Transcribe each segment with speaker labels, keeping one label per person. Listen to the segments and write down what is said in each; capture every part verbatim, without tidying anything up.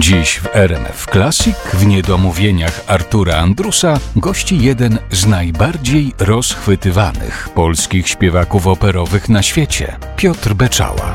Speaker 1: Dziś w R M F Classic w niedomówieniach Artura Andrusa gości jeden z najbardziej rozchwytywanych polskich śpiewaków operowych na świecie, Piotr Beczała.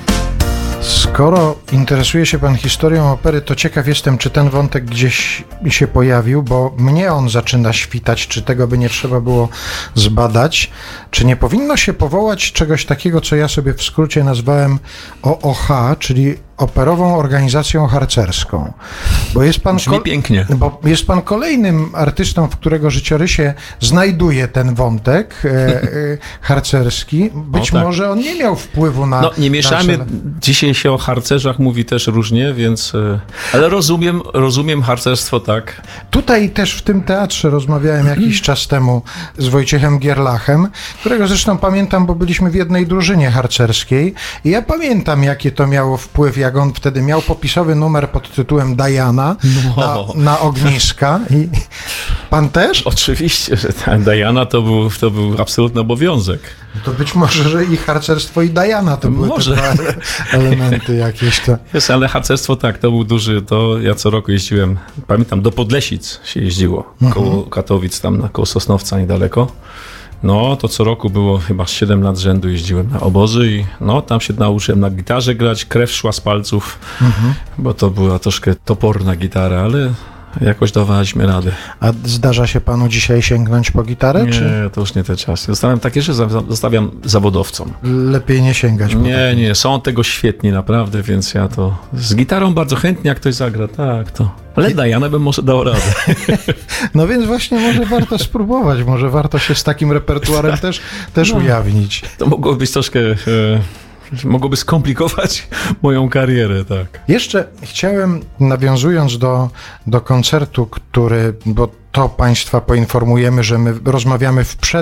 Speaker 2: Skoro interesuje się pan historią opery, to ciekaw jestem, czy ten wątek gdzieś się pojawił, bo mnie on zaczyna świtać, czy tego by nie trzeba było zbadać. Czy nie powinno się powołać czegoś takiego, co ja sobie w skrócie nazwałem O O H, czyli Operową Organizacją Harcerską. Bo jest pan
Speaker 3: Brzmi pięknie.
Speaker 2: Bo jest pan kolejnym artystą, w którego życiorysie znajduje ten wątek e, e, harcerski. Być
Speaker 3: tak.
Speaker 2: może on nie miał wpływu na...
Speaker 3: No nie mieszamy,
Speaker 2: na...
Speaker 3: dzisiaj się o harcerzach mówi też różnie, więc... Ale rozumiem, rozumiem harcerstwo, tak.
Speaker 2: Tutaj też w tym teatrze rozmawiałem jakiś czas temu z Wojciechem Gierlachem, którego zresztą pamiętam, bo byliśmy w jednej drużynie harcerskiej i ja pamiętam, jakie to miało wpływ, jak on wtedy miał popisowy numer pod tytułem Diana
Speaker 3: No.
Speaker 2: na, na ogniska. I pan też?
Speaker 3: Oczywiście, że tak. Diana to był, to był absolutny obowiązek.
Speaker 2: To być może, że i harcerstwo, i Diana to były
Speaker 3: Może.
Speaker 2: te dwa elementy jakieś. To...
Speaker 3: Jest, ale harcerstwo tak, to był duży, to ja co roku jeździłem, pamiętam, do Podlesic się jeździło, koło mhm. Katowic, tam na koło Sosnowca niedaleko. No, to co roku było chyba siedem lat z rzędu jeździłem na obozy i no, tam się nauczyłem na gitarze grać, krew szła z palców, mhm. bo to była troszkę toporna gitara, ale jakoś dawaliśmy radę.
Speaker 2: A zdarza się panu dzisiaj sięgnąć po gitarę?
Speaker 3: Nie,
Speaker 2: czy?
Speaker 3: to już nie te czasy. Zostawiam takie, że zostawiam zawodowcom.
Speaker 2: Lepiej nie sięgać po
Speaker 3: Nie,
Speaker 2: takie.
Speaker 3: nie, są tego świetni naprawdę, więc ja to z gitarą bardzo chętnie, jak ktoś zagra, tak, to... Ale Diana bym może dał radę.
Speaker 2: No więc właśnie może warto spróbować, może warto się z takim repertuarem też, też
Speaker 3: no,
Speaker 2: ujawnić.
Speaker 3: To mogłoby być troszkę... E, mogłoby skomplikować moją karierę, tak.
Speaker 2: Jeszcze chciałem, nawiązując do, do koncertu, który, bo to państwa poinformujemy, że my rozmawiamy w przed